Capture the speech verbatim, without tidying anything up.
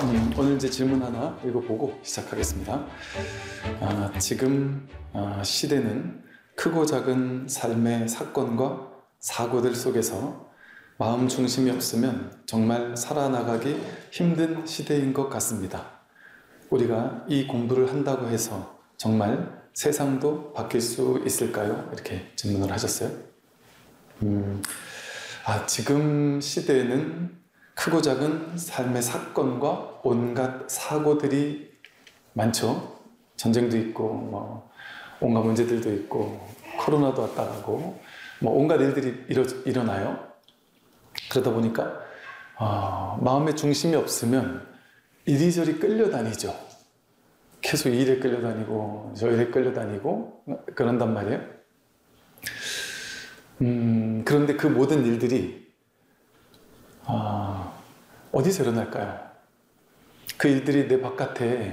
음, 오늘 이제 질문 하나 읽어보고 시작하겠습니다. 아, 지금 아, 시대는 크고 작은 삶의 사건과 사고들 속에서 마음 중심이 없으면 정말 살아나가기 힘든 시대인 것 같습니다. 우리가 이 공부를 한다고 해서 정말 세상도 바뀔 수 있을까요? 이렇게 질문을 하셨어요. 음, 아, 지금 시대에는 크고 작은 삶의 사건과 온갖 사고들이 많죠. 전쟁도 있고, 뭐, 온갖 문제들도 있고, 코로나도 왔다 가고, 뭐, 온갖 일들이 일어, 일어나요. 그러다 보니까, 어, 마음의 중심이 없으면 이리저리 끌려다니죠. 계속 이 일에 끌려다니고, 저 일에 끌려다니고, 그런단 말이에요. 음, 그런데 그 모든 일들이 아, 어디서 일어날까요? 그 일들이 내 바깥에